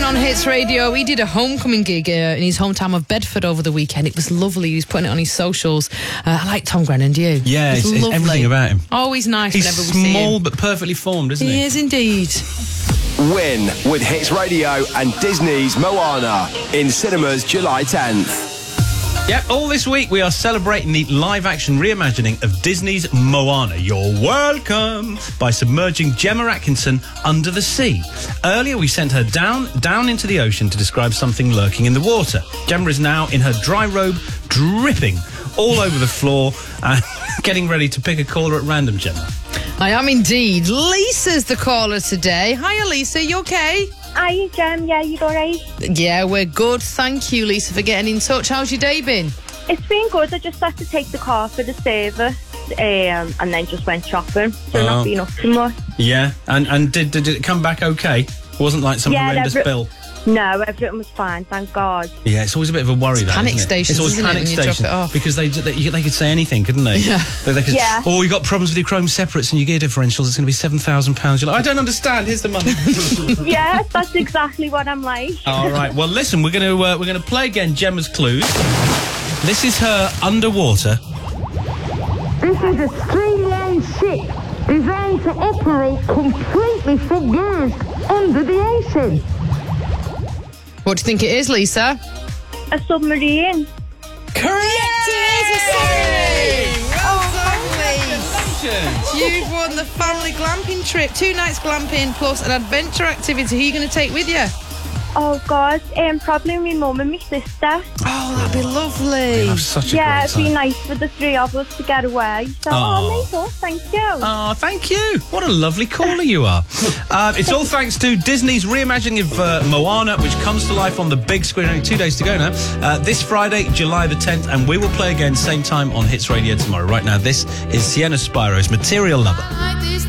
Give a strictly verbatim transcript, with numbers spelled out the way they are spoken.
on Hits Radio. He did a homecoming gig uh, in his hometown of Bedford over the weekend. It was lovely. He was putting it on his socials. Uh, I like Tom Grennan, do you? Yeah, it's, it's everything about him. Always nice He's whenever we see him. small but perfectly formed, isn't he? He is indeed. Win with Hits Radio and Disney's Moana in cinemas July tenth. Yep, all this week we are celebrating the live-action reimagining of Disney's Moana. You're welcome! By submerging Gemma Atkinson under the sea. Earlier we sent her down, down into the ocean to describe something lurking in the water. Gemma is now in her dry robe, dripping all over the floor and getting ready to pick a caller at random, Gemma. I am indeed. Lisa's the caller today. Hiya, Lisa. You okay? Hi, Jem. Yeah, you all right? Yeah, we're good. Thank you, Lisa, for getting in touch. How's your day been? It's been good. I just had to take the car for the service um, and then just went shopping. So Oh. not been up too much. Yeah, and, and did, did it come back okay? It wasn't like some Yeah, horrendous every- bill? No, everything was fine, thank God. Yeah, it's always a bit of a worry, that, panic isn't it? stations, It's always isn't it, panic when you drop stations it off? because they, they they could say anything, couldn't they? Yeah. They, they could, Yeah. Oh, you got problems with your chrome separates and your gear differentials. It's going to be seven thousand pounds. You're like, I don't understand. Here's the money. Yeah, that's exactly what I'm like. All right. Well, listen, we're going to uh, we're going to play again. Gemma's clues. This is her underwater. This is a streamlined ship designed to operate completely submerged under the ocean. What do you think it is, Lisa? A submarine. Correct! It is a submarine! Well done, Lee. You've won the family glamping trip. Two nights glamping plus an adventure activity. Who are you going to take with you? Oh, God. Um, probably my mum and my sister. Oh, that'd be lovely. Have such a Yeah, great it'd be time. nice for the three of us to get away. So, Aw. oh, nice. Oh, thank you. Oh, thank you. What a lovely caller you are. uh, it's all thanks to Disney's reimagining of uh, Moana, which comes to life on the big screen. Only two days to go now. Uh, this Friday, July the tenth, and we will play again same time on Hits Radio tomorrow. Right now, this is Sienna Spiro's Material Lover. Like this